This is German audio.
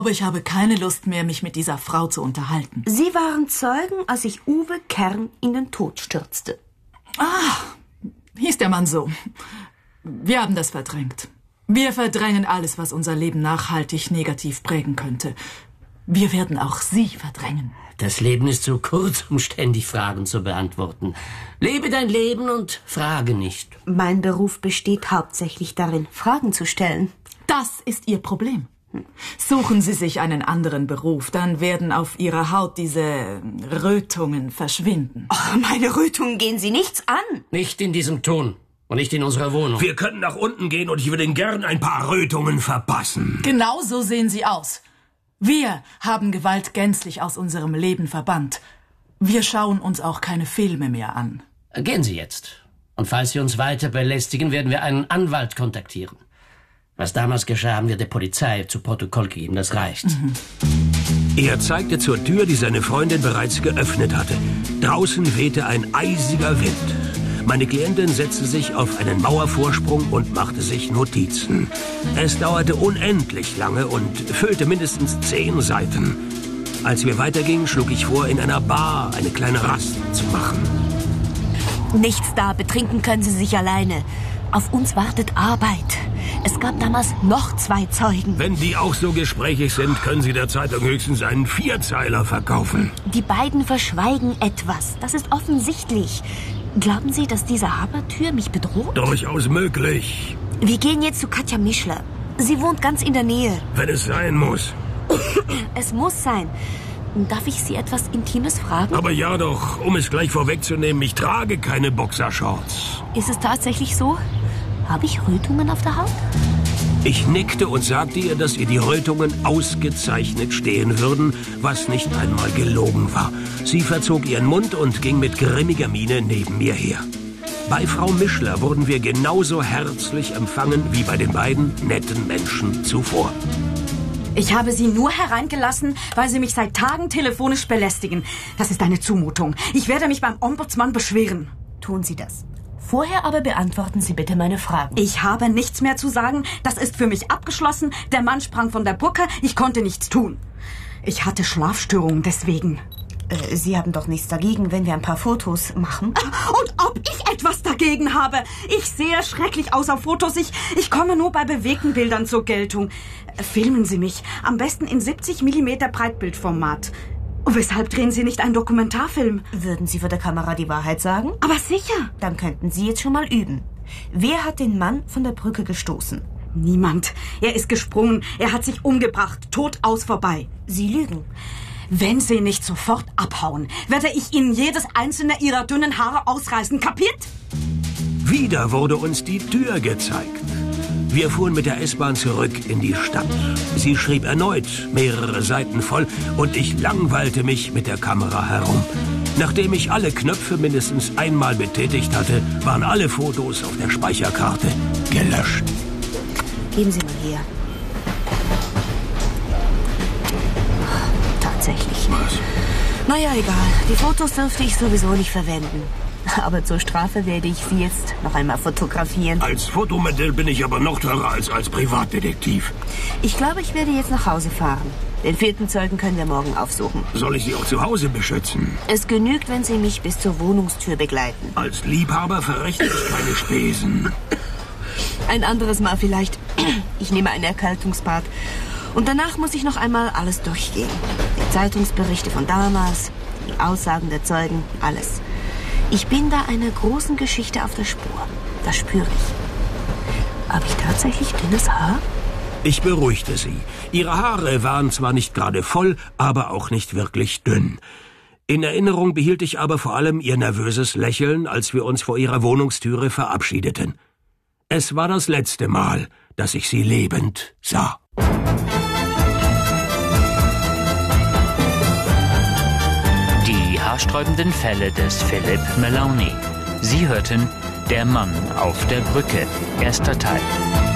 Aber ich habe keine Lust mehr, mich mit dieser Frau zu unterhalten. Sie waren Zeugen, als sich Uwe Kern in den Tod stürzte. Hieß der Mann so. Wir haben das verdrängt. Wir verdrängen alles, was unser Leben nachhaltig negativ prägen könnte. Wir werden auch Sie verdrängen. Das Leben ist zu kurz, um ständig Fragen zu beantworten. Lebe dein Leben und frage nicht. Mein Beruf besteht hauptsächlich darin, Fragen zu stellen. Das ist Ihr Problem. Suchen Sie sich einen anderen Beruf, dann werden auf Ihrer Haut diese Rötungen verschwinden. Oh, meine Rötungen gehen Sie nichts an. Nicht in diesem Ton und nicht in unserer Wohnung. Wir können nach unten gehen und ich würde Ihnen gern ein paar Rötungen verpassen. Genau so sehen Sie aus. Wir haben Gewalt gänzlich aus unserem Leben verbannt. Wir schauen uns auch keine Filme mehr an. Gehen Sie jetzt. Und falls Sie uns weiter belästigen, werden wir einen Anwalt kontaktieren. Was damals geschah, haben wir der Polizei zu Protokoll gegeben. Das reicht. Er zeigte zur Tür, die seine Freundin bereits geöffnet hatte. Draußen wehte ein eisiger Wind. Meine Klientin setzte sich auf einen Mauervorsprung und machte sich Notizen. Es dauerte unendlich lange und füllte mindestens 10 Seiten. Als wir weitergingen, schlug ich vor, in einer Bar eine kleine Rast zu machen. Nichts da, betrinken können Sie sich alleine. Auf uns wartet Arbeit. Es gab damals noch 2 Zeugen. Wenn die auch so gesprächig sind, können Sie der Zeitung höchstens einen 4-Zeiler verkaufen. Die beiden verschweigen etwas. Das ist offensichtlich. Glauben Sie, dass diese Habertür mich bedroht? Durchaus möglich. Wir gehen jetzt zu Katja Mischler. Sie wohnt ganz in der Nähe. Wenn es sein muss. Es muss sein. Darf ich Sie etwas Intimes fragen? Aber ja doch, um es gleich vorwegzunehmen, ich trage keine Boxershorts. Ist es tatsächlich so? Habe ich Rötungen auf der Haut? Ich nickte und sagte ihr, dass ihr die Rötungen ausgezeichnet stehen würden, was nicht einmal gelogen war. Sie verzog ihren Mund und ging mit grimmiger Miene neben mir her. Bei Frau Mischler wurden wir genauso herzlich empfangen wie bei den beiden netten Menschen zuvor. Ich habe Sie nur hereingelassen, weil Sie mich seit Tagen telefonisch belästigen. Das ist eine Zumutung. Ich werde mich beim Ombudsmann beschweren. Tun Sie das. Vorher aber beantworten Sie bitte meine Fragen. Ich habe nichts mehr zu sagen. Das ist für mich abgeschlossen. Der Mann sprang von der Brücke. Ich konnte nichts tun. Ich hatte Schlafstörungen deswegen. Sie haben doch nichts dagegen, wenn wir ein paar Fotos machen? Und ob ich etwas dagegen habe? Ich sehe schrecklich aus auf Fotos. Ich komme nur bei bewegten Bildern zur Geltung. Filmen Sie mich. Am besten in 70 mm Breitbildformat. Weshalb drehen Sie nicht einen Dokumentarfilm? Würden Sie vor der Kamera die Wahrheit sagen? Aber sicher. Dann könnten Sie jetzt schon mal üben. Wer hat den Mann von der Brücke gestoßen? Niemand. Er ist gesprungen. Er hat sich umgebracht. Tot aus vorbei. Sie lügen. Wenn Sie nicht sofort abhauen, werde ich Ihnen jedes einzelne Ihrer dünnen Haare ausreißen. Kapiert? Wieder wurde uns die Tür gezeigt. Wir fuhren mit der S-Bahn zurück in die Stadt. Sie schrieb erneut mehrere Seiten voll und ich langweilte mich mit der Kamera herum. Nachdem ich alle Knöpfe mindestens einmal betätigt hatte, waren alle Fotos auf der Speicherkarte gelöscht. Geben Sie mal her. Tatsächlich. Was? Naja, egal. Die Fotos dürfte ich sowieso nicht verwenden. Aber zur Strafe werde ich Sie jetzt noch einmal fotografieren. Als Fotomodell bin ich aber noch teurer als Privatdetektiv. Ich glaube, ich werde jetzt nach Hause fahren. Den 4. Zeugen können wir morgen aufsuchen. Soll ich Sie auch zu Hause beschützen? Es genügt, wenn Sie mich bis zur Wohnungstür begleiten. Als Liebhaber verrechne ich keine Spesen. Ein anderes Mal vielleicht. Ich nehme ein Erkältungsbad. Und danach muss ich noch einmal alles durchgehen. Die Zeitungsberichte von damals, die Aussagen der Zeugen, alles. Ich bin da einer großen Geschichte auf der Spur. Das spüre ich. Habe ich tatsächlich dünnes Haar? Ich beruhigte sie. Ihre Haare waren zwar nicht gerade voll, aber auch nicht wirklich dünn. In Erinnerung behielt ich aber vor allem ihr nervöses Lächeln, als wir uns vor ihrer Wohnungstüre verabschiedeten. Es war das letzte Mal, dass ich sie lebend sah. Die haarsträubenden Fälle des Philipp Meloni. Sie hörten Der Mann auf der Brücke, erster Teil.